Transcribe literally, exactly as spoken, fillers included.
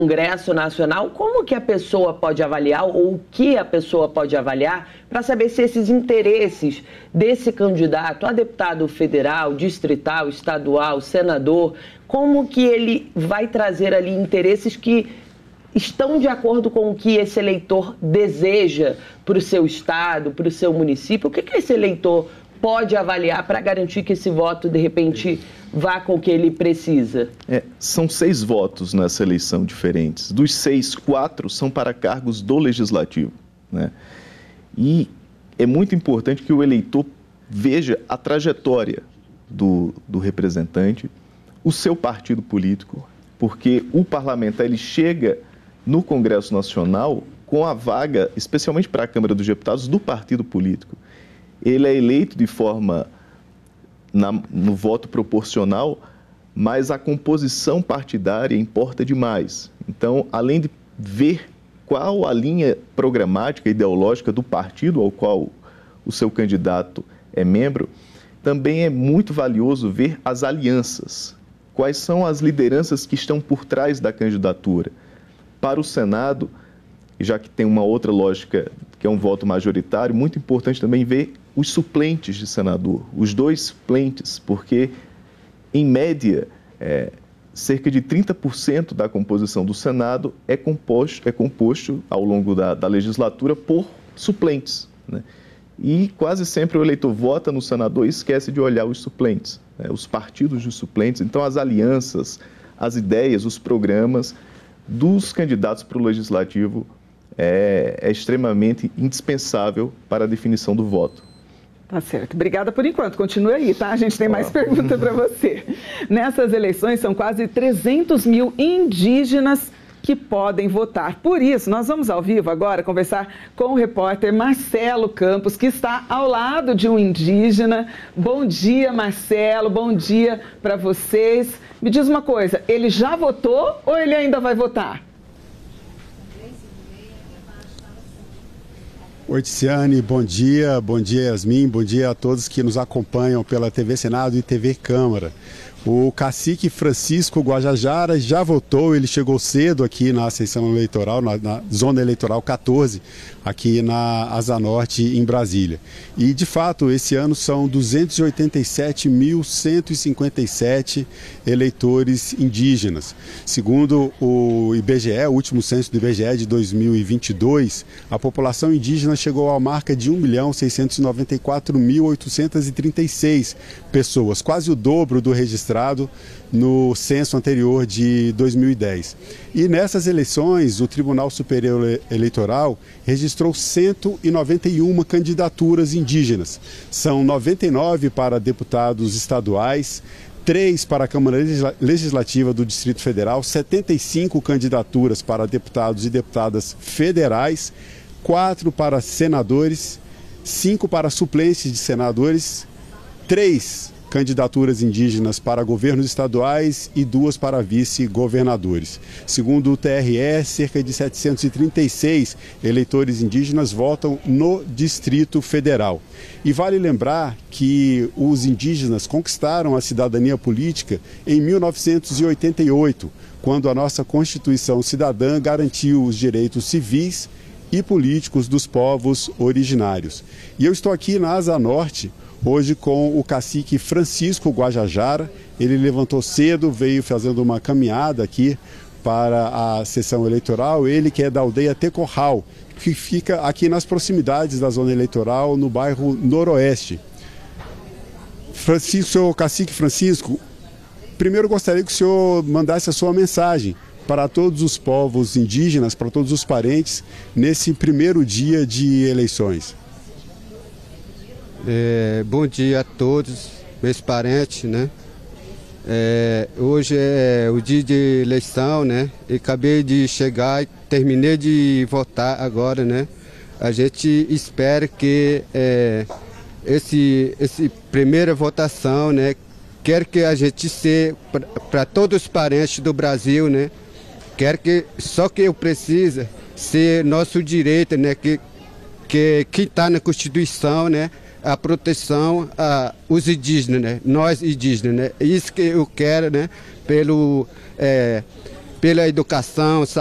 Congresso Nacional, como que a pessoa pode avaliar ou o que a pessoa pode avaliar para saber se esses interesses desse candidato a deputado federal, distrital, estadual, senador, como que ele vai trazer ali interesses que estão de acordo com o que esse eleitor deseja para o seu estado, para o seu município? O que que esse eleitor pode avaliar para garantir que esse voto, de repente, vá com o que ele precisa? É, são seis votos nessa eleição diferentes. Dos seis, quatro são para cargos do Legislativo, né? E é muito importante que o eleitor veja a trajetória do, do representante, o seu partido político, porque o parlamentar ele chega no Congresso Nacional com a vaga, especialmente para a Câmara dos Deputados, do partido político. Ele é eleito de forma, na, no voto proporcional, mas a composição partidária importa demais. Então, além de ver qual a linha programática e ideológica do partido ao qual o seu candidato é membro, também é muito valioso ver as alianças. Quais são as lideranças que estão por trás da candidatura? Para o Senado, já que tem uma outra lógica, que é um voto majoritário, muito importante também ver os suplentes de senador, os dois suplentes, porque, em média, é, cerca de trinta por cento da composição do Senado é composto, é composto ao longo da, da legislatura por suplentes, né? E quase sempre o eleitor vota no senador e esquece de olhar os suplentes, né? Os partidos dos suplentes. Então, as alianças, as ideias, os programas dos candidatos para o legislativo é, é extremamente indispensável para a definição do voto. Tá certo. Obrigada por enquanto. Continue aí, tá? A gente tem mais pergunta para você. Nessas eleições são quase trezentos mil indígenas que podem votar. Por isso, nós vamos ao vivo agora conversar com o repórter Marcelo Campos, que está ao lado de um indígena. Bom dia, Marcelo. Bom dia para vocês. Me diz uma coisa, ele já votou ou ele ainda vai votar? Oi, Tiziane, bom dia, bom dia, Yasmin, bom dia a todos que nos acompanham pela T V Senado e T V Câmara. O cacique Francisco Guajajara já votou, ele chegou cedo aqui na sessão eleitoral, na, na zona eleitoral quatorze, aqui na Asa Norte, em Brasília. E, de fato, esse ano são duzentos e oitenta e sete mil cento e cinquenta e sete eleitores indígenas. Segundo o I B G E, o último censo do I B G E de dois mil e vinte e dois, a população indígena chegou à marca de um milhão seiscentos e noventa e quatro mil oitocentos e trinta e seis pessoas, quase o dobro do registrado no censo anterior de dois mil e dez. E nessas eleições, o Tribunal Superior Eleitoral registrou cento e noventa e uma candidaturas indígenas. São noventa e nove para deputados estaduais, três para a Câmara Legislativa do Distrito Federal, setenta e cinco candidaturas para deputados e deputadas federais, quatro para senadores, cinco para suplentes de senadores, três candidaturas indígenas para governos estaduais e duas para vice-governadores. Segundo o T R E, cerca de setecentos e trinta e seis eleitores indígenas votam no Distrito Federal. E vale lembrar que os indígenas conquistaram a cidadania política em mil novecentos e oitenta e oito, quando a nossa Constituição Cidadã garantiu os direitos civis e políticos dos povos originários. E eu estou aqui na Asa Norte, hoje com o cacique Francisco Guajajara. Ele levantou cedo, veio fazendo uma caminhada aqui para a sessão eleitoral. Ele que é da aldeia Tecorral, que fica aqui nas proximidades da zona eleitoral, no bairro Noroeste. Francisco, cacique Francisco, primeiro gostaria que o senhor mandasse a sua mensagem para todos os povos indígenas, para todos os parentes, nesse primeiro dia de eleições. É, bom dia a todos, meus parentes, né? É, hoje é o dia de eleição, né? E acabei de chegar e terminei de votar agora, né? A gente espera que é, esse, esse primeira votação, né? Quer que a gente seja para todos os parentes do Brasil, né? Quer que só que eu preciso ser nosso direito, né? Que que que está na Constituição, né? A proteção aos indígenas, né? Nós indígenas, né? Isso que eu quero, né? Pelo é, pela educação,